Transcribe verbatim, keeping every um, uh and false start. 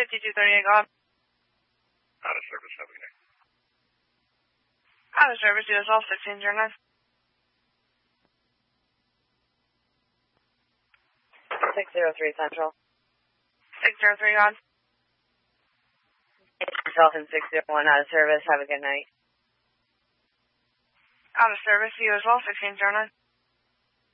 fifty-two thirty-eight, go ahead. Out of service, have a good night. Out of service, U S L sixteen zero nine. six zero three Central. six zero three, go ahead. Dolphin six zero one out of service, have a good night. Out of service, U S L sixteen zero nine.